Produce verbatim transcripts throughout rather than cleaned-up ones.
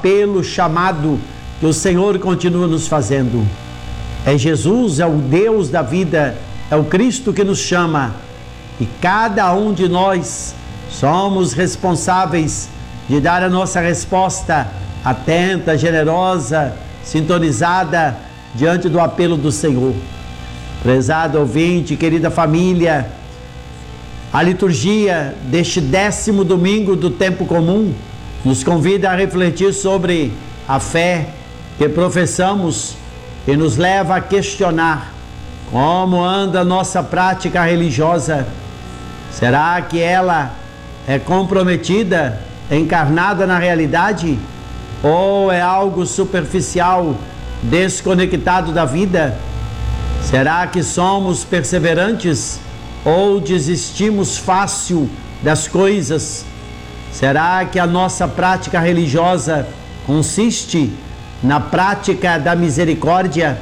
apelo, chamado que o Senhor continua nos fazendo. É Jesus, é o Deus da vida, é o Cristo que nos chama. E cada um de nós somos responsáveis de dar a nossa resposta atenta, generosa, sintonizada diante do apelo do Senhor. Prezado ouvinte, querida família, a liturgia deste décimo domingo do tempo comum nos convida a refletir sobre a fé que professamos e nos leva a questionar como anda a nossa prática religiosa. Será que ela é comprometida, encarnada na realidade? Ou é algo superficial, desconectado da vida? Será que somos perseverantes ou desistimos fácil das coisas? Será que a nossa prática religiosa consiste na prática da misericórdia?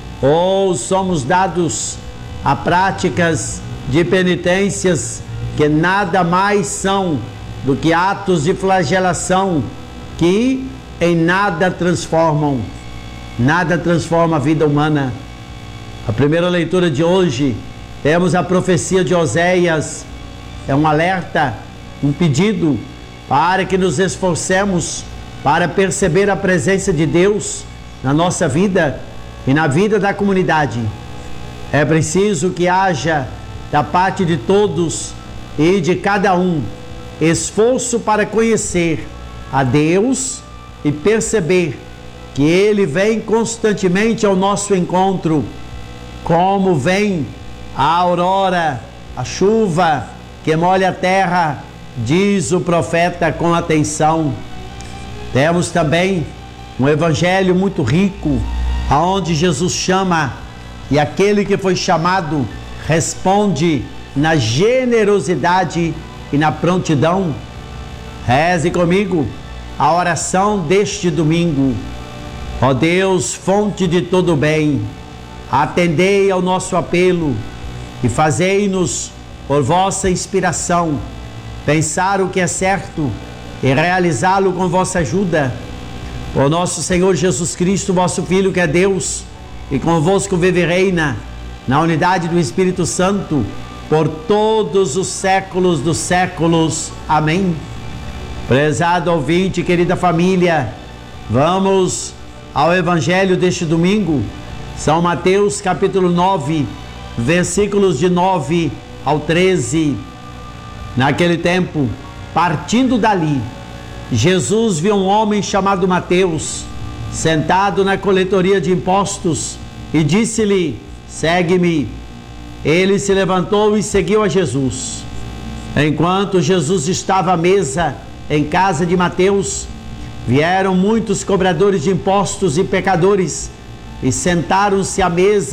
Ou somos dados a práticas de penitências que nada mais são do que atos de flagelação que em nada transformam, nada transforma a vida humana? A primeira leitura de hoje, temos a profecia de Oséias, é um alerta, um pedido para que nos esforcemos para perceber a presença de Deus na nossa vida e na vida da comunidade. É preciso que haja da parte de todos e de cada um esforço para conhecer a Deus e perceber que Ele vem constantemente ao nosso encontro, como vem a aurora, a chuva que molha a terra, diz o profeta com atenção. Temos também um evangelho muito rico, aonde Jesus chama, e aquele que foi chamado responde na generosidade e na prontidão. Reze comigo a oração deste domingo. Ó Deus, fonte de todo bem, atendei ao nosso apelo e fazei-nos, por vossa inspiração, pensar o que é certo e realizá-lo com vossa ajuda. Por nosso Senhor Jesus Cristo, vosso Filho, que é Deus, e convosco vive e reina, na unidade do Espírito Santo, por todos os séculos dos séculos. Amém. Prezado ouvinte, querida família, vamos ao Evangelho deste domingo, São Mateus capítulo nove, versículos de nove ao treze. Naquele tempo, partindo dali, Jesus viu um homem chamado Mateus, sentado na coletoria de impostos, e disse-lhe: segue-me. Ele se levantou e seguiu a Jesus. Enquanto Jesus estava à mesa em casa de Mateus, vieram muitos cobradores de impostos e pecadores e sentaram-se à mesa